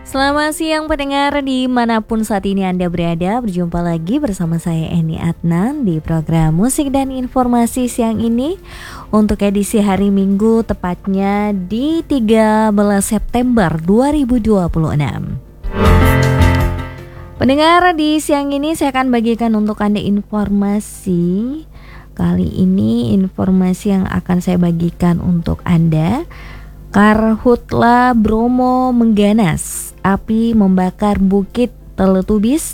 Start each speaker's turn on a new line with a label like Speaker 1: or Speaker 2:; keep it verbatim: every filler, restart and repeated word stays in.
Speaker 1: Selamat siang pendengar dimanapun saat ini Anda berada. Berjumpa lagi bersama saya Eni Adnan di program Musik dan Informasi siang ini untuk edisi hari Minggu, tepatnya di tiga belas September dua ribu dua puluh enam. Pendengar, di siang ini saya akan bagikan untuk Anda informasi. Kali ini informasi yang akan saya bagikan untuk Anda, Karhutla Bromo mengganas, api membakar Bukit Teletubis